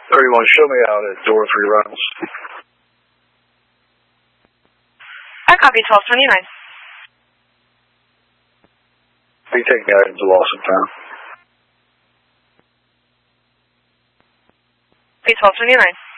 31, show me out at door 3 Reynolds. I copy 1229. Are you taking items to Lawson Town? P 1229.